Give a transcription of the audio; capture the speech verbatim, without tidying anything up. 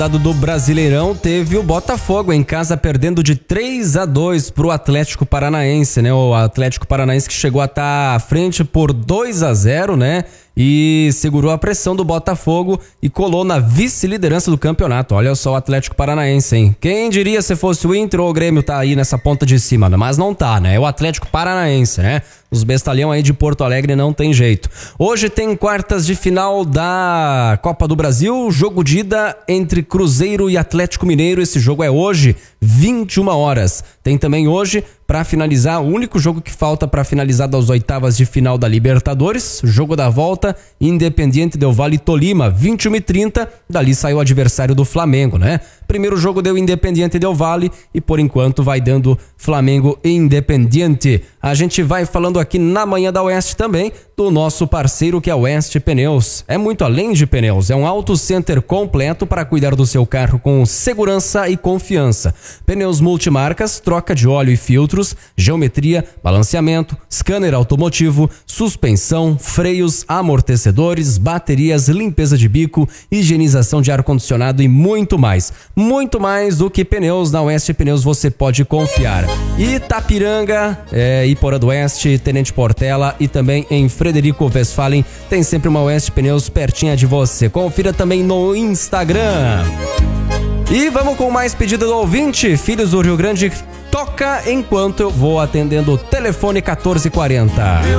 do Brasileirão teve o Botafogo em casa perdendo de três a dois pro Atlético Paranaense, né? O Atlético Paranaense que chegou a estar à frente por dois a zero, né? E segurou a pressão do Botafogo e colou na vice-liderança do campeonato. Olha só o Atlético Paranaense, hein? Quem diria se fosse o Inter ou o Grêmio tá aí nessa ponta de cima, né? Mas não tá, né? É o Atlético Paranaense, né? Os bestalhão aí de Porto Alegre não tem jeito. Hoje tem quartas de final da Copa do Brasil, jogo de ida entre Cruzeiro e Atlético Mineiro. Esse jogo é hoje, vinte e uma horas. Tem também hoje, para finalizar, o único jogo que falta para finalizar das oitavas de final da Libertadores, jogo da volta, Independiente Del Valle e Tolima, vinte e uma e trinta, dali saiu o adversário do Flamengo, né? Primeiro jogo deu Independiente Del Valle e por enquanto vai dando Flamengo e Independiente. A gente vai falando aqui na Manhã da Oeste também do nosso parceiro que é a Oeste Pneus. É muito além de pneus, é um auto center completo para cuidar do seu carro com segurança e confiança. Pneus multimarcas, troca de óleo e filtros, geometria, balanceamento, scanner automotivo, suspensão, freios, amortecedores, baterias, limpeza de bico, higienização de ar-condicionado e muito mais. Muito mais do que pneus, na Oeste Pneus você pode confiar. Itapiranga, é, Iporã do Oeste, Tenente Portela e também em Frederico Westphalen tem sempre uma Oeste Pneus pertinha de você. Confira também no Instagram. E vamos com mais pedido do ouvinte, Filhos do Rio Grande, toca enquanto eu vou atendendo o telefone quatorze quarenta.